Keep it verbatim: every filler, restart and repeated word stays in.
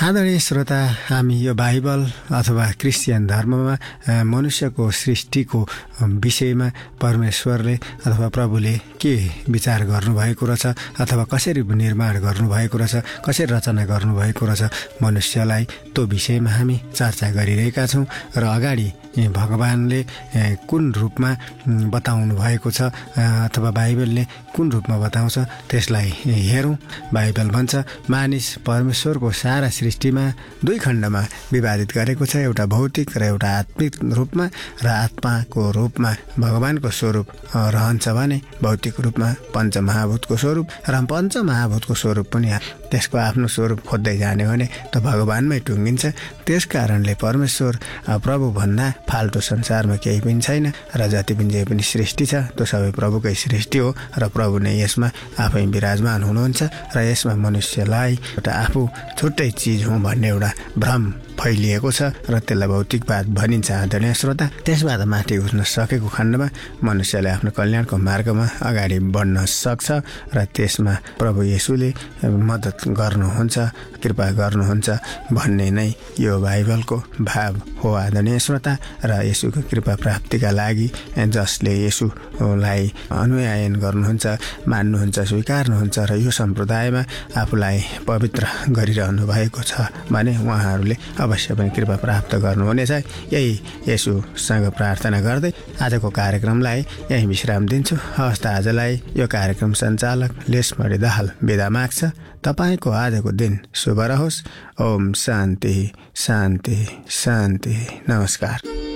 आदरणीय श्रोता, हामी यो बाइबल अथवा क्रिस्चियन धर्ममा मनुष्यको सृष्टिको विषयमा परमेश्वरले अथवा प्रभुले के विचार गर्नुभएको रहेछ अथवा कसरी निर्माण गर्नुभएको रहेछ, कसरी रचना गर्नुभएको रहेछ मनुष्यलाई, त्यो विषयमा हामी चर्चा गरिरहेका छौँ। र अगाडि भगवानले कुन रूपमा बताउनु भएको छ अथवा बाइबलले कुन रूपमा बताउँछ त्यसलाई हेरौँ। बाइबल भन्छ मानिस परमेश्वरको सारा सृष्टिमा दुई खण्डमा विभाजित गरेको छ, एउटा भौतिक र एउटा आत्मिक रूपमा। र आत्माको रूपमा भगवानको स्वरूप रहन्छ भने भौतिक रूपमा पञ्चमहाभूतको स्वरूप र पञ्चमहाभूतको स्वरूप पनि त्यसको आफ्नो स्वरूप खोज्दै जाने भने त भगवानमै टुङ्गिन्छ। त्यस कारणले परमेश्वर प्रभुभन्दा फाल्टो संसारमा केही पनि छैन र जति पनि जे पनि सृष्टि छ त्यो सबै प्रभुकै सृष्टि हो र प्रभु नै यसमा आफै विराजमान हुनुहुन्छ र यसमा मनुष्यलाई एउटा आफू छुट्टै चिज हुँ भन्ने एउटा भ्रम फैलिएको छ र त्यसलाई भौतिकवाद भनिन्छ। आदरणीय श्रोता, त्यसबाट माथि उठ्न सकेको खण्डमा मनुष्यले आफ्नो कल्याणको मार्गमा अगाडि बढ्न सक्छ र त्यसमा प्रभु येशूले मद्दत गर्नुहुन्छ, कृपा गर्नुहुन्छ भन्ने नै यो बाइबलको भाव हो। आदरणीय श्रोता, र येशूको कृपा प्राप्तिका लागि जसले येशूलाई अनुयायन गर्नुहुन्छ, मान्नुहुन्छ, स्वीकार्नुहुन्छ र यो सम्प्रदायमा आफूलाई पवित्र गरिरहनु भएको छ भने उहाँहरूले अवश्य पनि कृपा प्राप्त गर्नुहुनेछ। यही येशूसँग प्रार्थना गर्दै आजको कार्यक्रमलाई यही विश्राम दिन्छु। हवस् त, आजलाई यो कार्यक्रम सञ्चालक लेसमणि दाहाल बिदा माग्छ। तपाईँको आजको दिन शुभ रहोस्। ओम शान्ति शान्ति शान्ति। नमस्कार।